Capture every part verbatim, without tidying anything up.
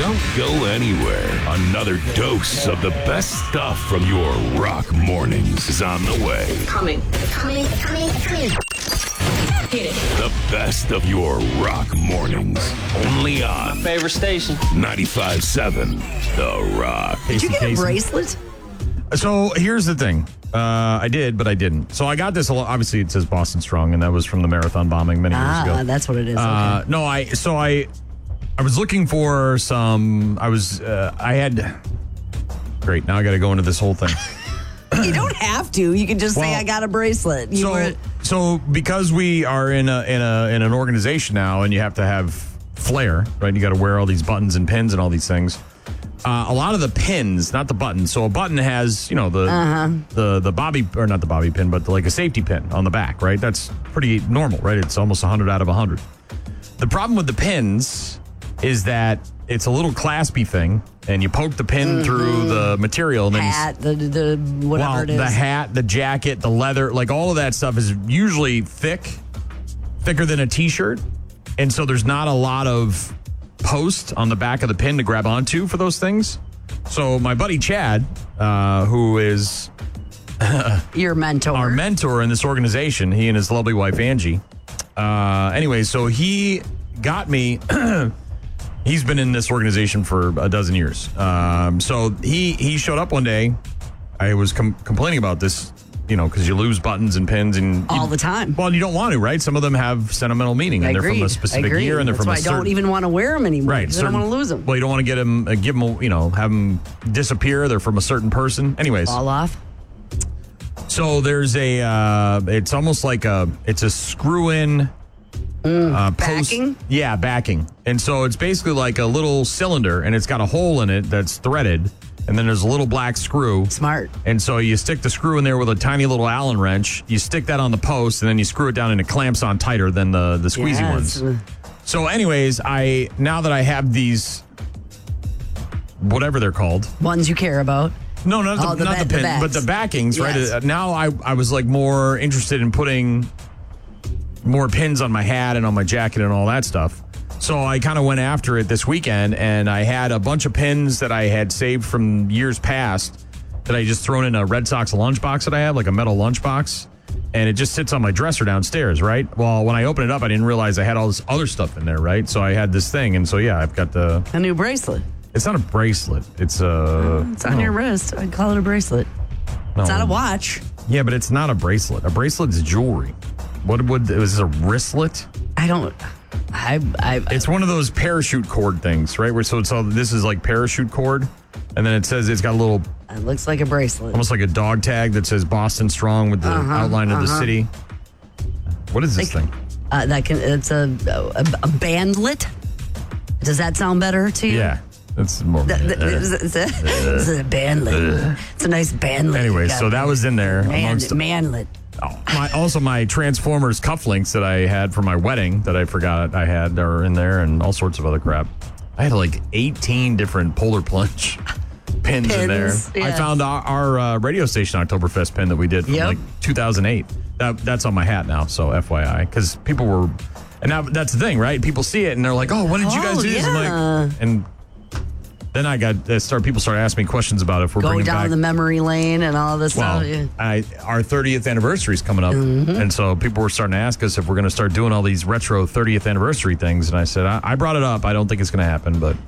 Don't go anywhere. Another dose of the best stuff from your rock mornings is on the way. Coming. Coming. Coming. Coming. Hit it. The best of your rock mornings. Only on My favorite station. ninety-five point seven The Rock. Did you get a bracelet? So here's the thing. Uh, I did, but I didn't. So I got this. Obviously, it says Boston Strong, and that was from the marathon bombing many years ago. Ah, that's what it is. Uh, Okay. no, I. So I, I was looking for some. I was. Uh, I had. Great. Now I got to go into this whole thing. You don't have to. You can just say, Well, I got a bracelet. You so, were, so because we are in a in a in an organization now, and you have to have flair, right? You got to wear all these buttons and pins and all these things. Uh, a lot of the pins, not the buttons. So a button has, you know, the Uh-huh. the the bobby or not the bobby pin, but the, like a safety pin on the back, right? That's pretty normal, right? It's almost one hundred out of one hundred. The problem with the pins is that it's a little claspy thing, and you poke the pin through the material, and then you hat, the, the whatever well, it is. the hat, the jacket, the leather, like all of that stuff is usually thick, thicker than a t-shirt. And so there's not a lot of post on the back of the pin to grab onto for those things. So my buddy Chad, uh, who is Your mentor. our mentor in this organization, he and his lovely wife, Angie. Uh, anyway, so he got me... He's been in this organization for a dozen years. Um, so he he showed up one day. I was com- complaining about this, you know, because you lose buttons and pins and all you, the time. Well, you don't want to, right? Some of them have sentimental meaning, and I they're agree. from a specific I agree. year, and they're That's from why a I certain, don't even want to wear them anymore. right. I don't want to lose them. Well, you don't want to get them, uh, give them, you know, have them disappear. They're from a certain person. Anyways, Fall off. so there's a, uh, it's almost like a, it's a screw-in. Uh, post, Backing? Yeah, backing. And so it's basically like a little cylinder, and it's got a hole in it that's threaded, and then there's a little black screw. Smart. And so you stick the screw in there with a tiny little Allen wrench. You stick that on the post, and then you screw it down, and it clamps on tighter than the, the squeezy Yes. ones. So anyways, I now that I have these, whatever they're called. Ones you care about. No, not the, Oh, the not ba- the the pin, backs. but the backings, Yes. right? Uh, Now I, I was like more interested in putting more pins on my hat and on my jacket and all that stuff. So I kind of went after it this weekend, and I had a bunch of pins that I had saved from years past that I just thrown in a Red Sox lunchbox that I have, like a metal lunchbox, and it just sits on my dresser downstairs, right? Well, when I opened it up, I didn't realize I had all this other stuff in there, right? So I had this thing, and so yeah, I've got the... A new bracelet. It's not a bracelet. It's a... It's on your wrist. I'd call it a bracelet. It's not a watch. Yeah, but it's not a bracelet. A bracelet is jewelry. What would is this a wristlet? I don't. I. I. It's one of those parachute cord things, right? Where so it's all this is like parachute cord, and then it says it's got a little, It looks like a bracelet. almost like a dog tag that says Boston Strong with the Uh-huh, outline of the uh-huh. city. What is this Like- thing? Uh, that can. It's a, a a bandlet. Does that sound better to you? Yeah, that's more. Th- th- It's a, it's a bandlet. It's a nice bandlet. Anyway, You got so that was in there Man, amongst manlet. oh, my, also my Transformers cufflinks that I had for my wedding that I forgot I had are in there, and all sorts of other crap. I had like eighteen different Polar Plunge pins, in there. Pins, I yes. found our, our uh, radio station Oktoberfest pin that we did from Yep. like two thousand eight. That, that's on my hat now, so F Y I, because people were, and now that's the thing, right? People see it and they're like, "Oh, when did you guys Oh, do this?" I'm yeah. like, and then I got uh, start people started asking me questions about if we're Go bringing down back the memory lane and all this well, stuff. Yeah. I, our thirtieth anniversary is coming up, Mm-hmm. and so people were starting to ask us if we're going to start doing all these retro thirtieth anniversary things. And I said, I, I brought it up. I don't think it's going to happen, but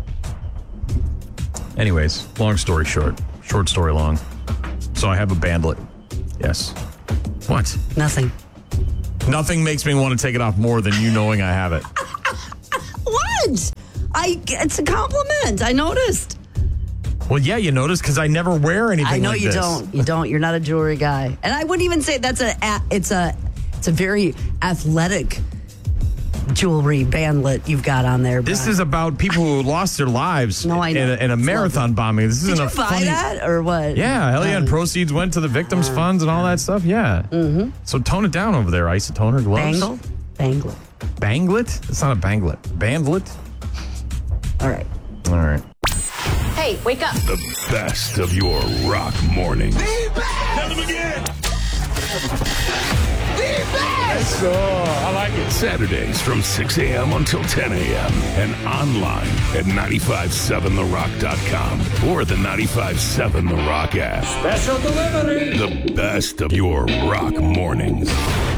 anyways, long story short, short story long. So I have a bandlet. Yes. What? Nothing. Nothing makes me want to take it off more than you knowing I have it. What? I. It's a compliment. I noticed. Well, yeah, you notice because I never wear anything. I know like you this. don't. You don't. You're not a jewelry guy. And I wouldn't even say that's a. a- It's a. It's a very athletic jewelry bandlet you've got on there. This Brian. is about people who lost their lives No, I know. in a, in a It's marathon bombing. This isn't Did you a buy funny. that or what? Yeah, hell yeah, and Uh, proceeds went to the victims' funds and all that stuff. Yeah. Mm-hmm. So tone it down over there, isotoner gloves. Bangle. Banglet. Banglet? It's not a banglet. Bandlet? All right. All right. Hey, wake up. The best of your rock mornings. Tell them again. So, I like it. Saturdays from six a.m. until ten a.m. and online at nine five seven the rock dot com or the nine five seven The Rock app. Special delivery. The best of your rock mornings.